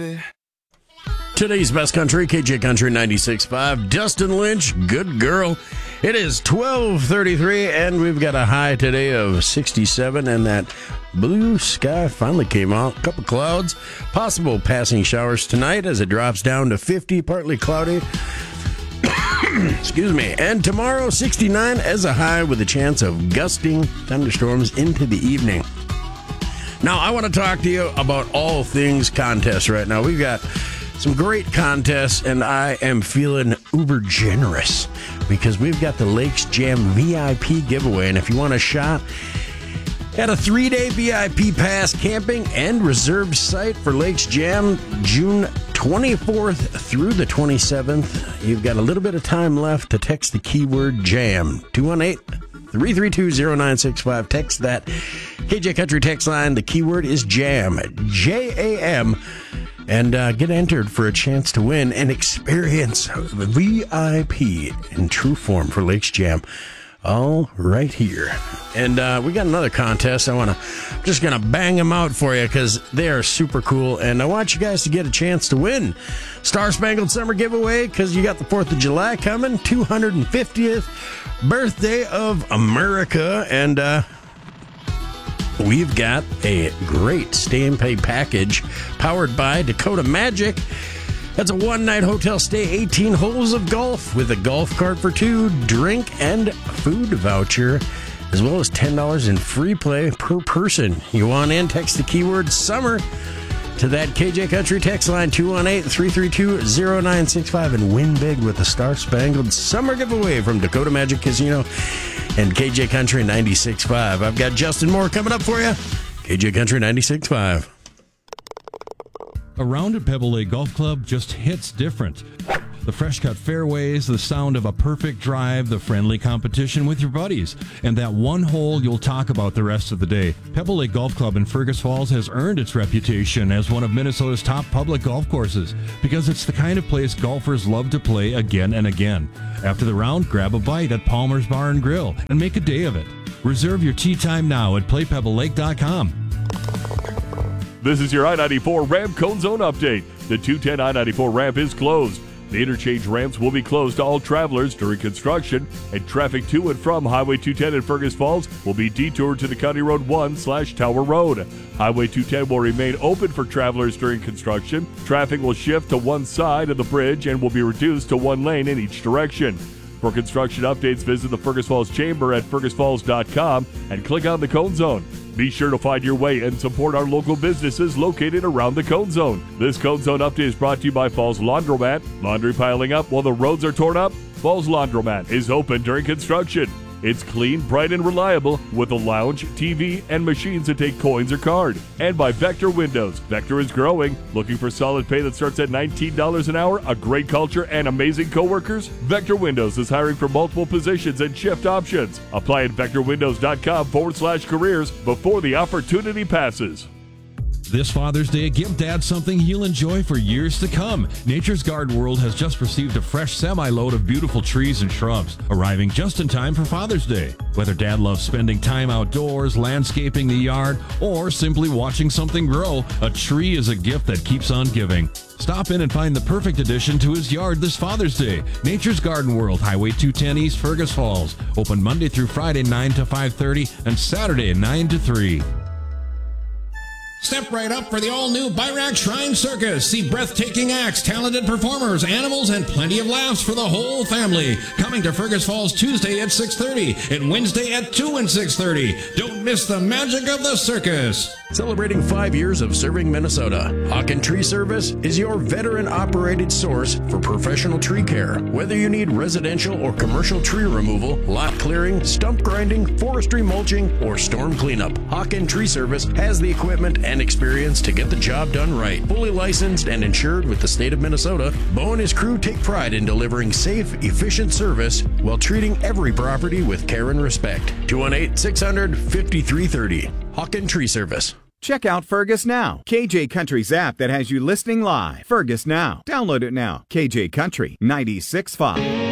baby. Today's best country, KJ Country 96.5. Dustin Lynch, Good Girl. It is 12:33, and we've got a high today of 67, and that blue sky finally came out. A couple clouds, possible passing showers tonight as it drops down to 50, partly cloudy. Excuse me. And tomorrow, 69 as a high with a chance of gusting thunderstorms into the evening. Now, I want to talk to you about all things contests right now. We've got some great contests, and I am feeling uber generous because we've got the Lakes Jam VIP giveaway. And if you want a shot at a 3-day VIP pass camping and reserved site for Lakes Jam, June 24th through the 27th, you've got a little bit of time left to text the keyword JAM. 218-332-0965. Text that KJ Country text line. The keyword is JAM. J-A-M. And get entered for a chance to win and experience VIP in true form for Lakes Jam. All right here. And we got another contest. I'm just going to bang them out for you because they are super cool. And I want you guys to get a chance to win. Star Spangled Summer giveaway because you got the 4th of July coming. 250th birthday of America. And we've got a great stay and pay package powered by Dakota Magic. That's a one-night hotel stay, 18 holes of golf with a golf cart for 2, drink and food voucher, as well as $10 in free play per person. You want in, text the keyword SUMMER to that KJ Country text line, 218-332-0965, and win big with the Star Spangled Summer giveaway from Dakota Magic Casino and KJ Country 96.5. I've got Justin Moore coming up for you. KJ Country 96.5. A round at Pebble Lake Golf Club just hits different. The fresh-cut fairways, the sound of a perfect drive, the friendly competition with your buddies, and that one hole you'll talk about the rest of the day. Pebble Lake Golf Club in Fergus Falls has earned its reputation as one of Minnesota's top public golf courses because it's the kind of place golfers love to play again and again. After the round, grab a bite at Palmer's Bar and Grill and make a day of it. Reserve your tee time now at playpebblelake.com. This is your I-94 ramp cone zone update. The 210 I-94 ramp is closed. The interchange ramps will be closed to all travelers during construction, and traffic to and from Highway 210 in Fergus Falls will be detoured to the County Road 1/Tower Road. Highway 210 will remain open for travelers during construction. Traffic will shift to one side of the bridge and will be reduced to one lane in each direction. For construction updates, visit the Fergus Falls Chamber at fergusfalls.com and click on the Cone Zone. Be sure to find your way and support our local businesses located around the Cone Zone. This Cone Zone update is brought to you by Falls Laundromat. Laundry piling up while the roads are torn up? Falls Laundromat is open during construction. It's clean, bright, and reliable with a lounge, TV, and machines that take coins or card. And by Vector Windows. Vector is growing. Looking for solid pay that starts at $19 an hour, a great culture, and amazing coworkers? Vector Windows is hiring for multiple positions and shift options. Apply at vectorwindows.com/careers before the opportunity passes. This Father's Day, give Dad something he'll enjoy for years to come. Nature's Garden World has just received a fresh semi-load of beautiful trees and shrubs, arriving just in time for Father's Day. Whether Dad loves spending time outdoors, landscaping the yard, or simply watching something grow, a tree is a gift that keeps on giving. Stop in and find the perfect addition to his yard this Father's Day. Nature's Garden World, Highway 210 East, Fergus Falls. Open Monday through Friday, 9 to 5:30, and Saturday, 9 to 3. Step right up for the all-new Byrack Shrine Circus. See breathtaking acts, talented performers, animals, and plenty of laughs for the whole family. Coming to Fergus Falls Tuesday at 6:30 and Wednesday at 2 and 6:30. Don't miss the magic of the circus. Celebrating 5 years of serving Minnesota, Hawken Tree Service is your veteran-operated source for professional tree care. Whether you need residential or commercial tree removal, lot clearing, stump grinding, forestry mulching, or storm cleanup, Hawken Tree Service has the equipment and experience to get the job done right. Fully licensed and insured with the state of Minnesota, Bo and his crew take pride in delivering safe, efficient service while treating every property with care and respect. 218-600-5330. Hawken Tree Service. Check out Fergus Now, KJ Country's app that has you listening live. Fergus Now. Download it now. KJ Country 96.5.